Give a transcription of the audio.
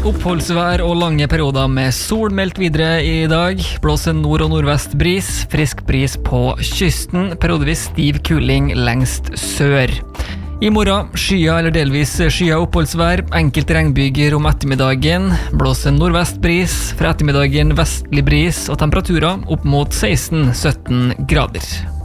Oppholdsvær og lange perioder med sol meldt videre i dag. Blåser nord- og nordvest bris, frisk bris på kysten, periodevis stiv kuling lengst sør. I morgen skya eller delvis skya oppholdsvær, enkelt regnbyger om ettermiddagen, blåser nordvest bris, fra ettermiddagen vestlig bris og temperaturer opp mot 16-17 grader.